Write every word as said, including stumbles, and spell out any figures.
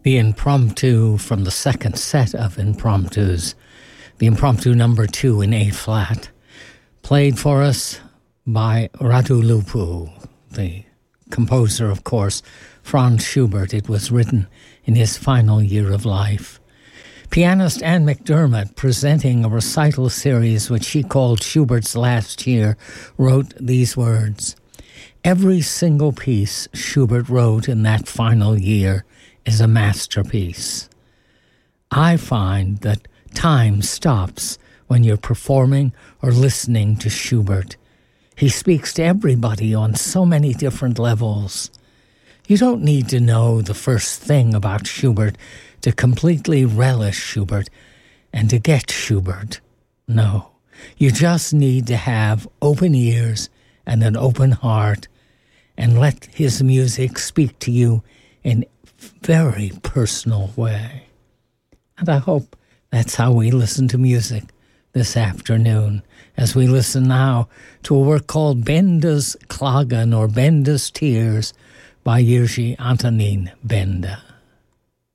the impromptu from the second set of impromptus, the impromptu number two in A-flat, played for us by Radu Lupu, the composer, of course, Franz Schubert. It was written in his final year of life. Pianist Anne McDermott, presenting a recital series which she called Schubert's Last Year, wrote these words: "Every single piece Schubert wrote in that final year is a masterpiece. I find that time stops when you're performing or listening to Schubert. He speaks to everybody on so many different levels. You don't need to know the first thing about Schubert to completely relish Schubert and to get Schubert. No, you just need to have open ears and an open heart and let his music speak to you in a very personal way." And I hope that's how we listen to music this afternoon, as we listen now to a work called Benda's Klagen, or Benda's Tears, by Jiří Antonín Benda.